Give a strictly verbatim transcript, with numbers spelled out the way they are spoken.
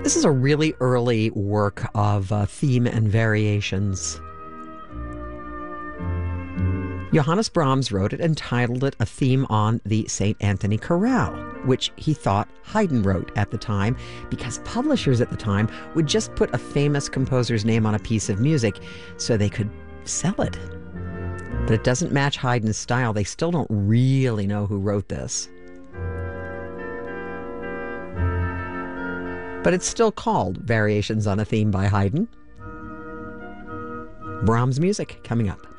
This is a really early work of uh, theme and variations. Johannes Brahms wrote it and titled it A Theme on the Saint Anthony Chorale, which he thought Haydn wrote at the time because publishers at the time would just put a famous composer's name on a piece of music so they could sell it. But it doesn't match Haydn's style. They still don't really know who wrote this. But it's still called Variations on a Theme by Haydn. Brahms music coming up.